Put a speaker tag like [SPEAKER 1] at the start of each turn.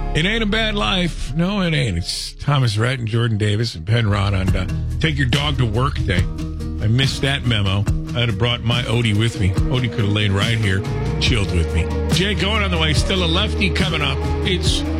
[SPEAKER 1] It ain't a bad life. No, it ain't. It's Thomas Rhett and Jordan Davis and Penrod on Take Your Dog to Work Day. I missed that memo. I'd have brought my Odie with me. Odie could have laid right here, chilled with me. Jay going on the way. Still a lefty coming up. It's